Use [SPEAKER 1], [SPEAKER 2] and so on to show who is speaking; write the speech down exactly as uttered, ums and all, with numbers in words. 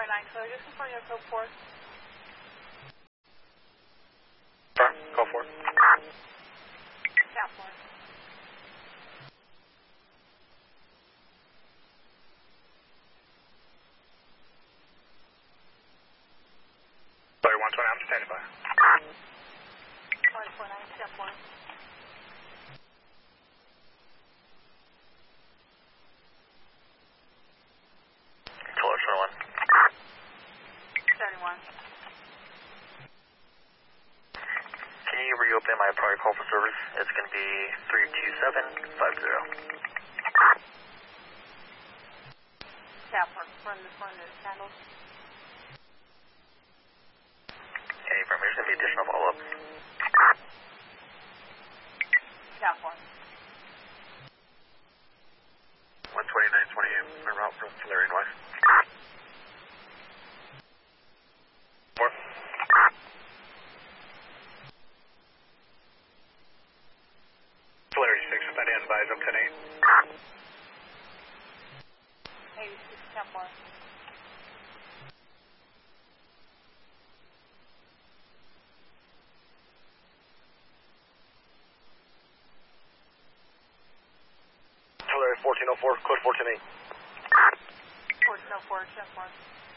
[SPEAKER 1] twenty-nine, clear, just confirm your code four.
[SPEAKER 2] Sure, go for it.
[SPEAKER 1] Cap four.
[SPEAKER 2] Sorry, one twenty, I'm standing by.
[SPEAKER 1] one twenty-nine, cap four.
[SPEAKER 2] Color one.
[SPEAKER 1] seventy-one.
[SPEAKER 2] Can you reopen my prior call for service? It's going to be three two seven five zero.
[SPEAKER 1] Cap four, run the front of the candles.
[SPEAKER 2] Any information going to be additional follow-up?
[SPEAKER 1] Cap four.
[SPEAKER 2] one twenty-nine twenty-eight, my route from Tulare North. Four. Tulare six, with that in, advise up ten eight.
[SPEAKER 1] eighty-six, cap four.
[SPEAKER 2] Tulare fourteen oh four, code fourteen eight.
[SPEAKER 1] fourteen oh four, cap four.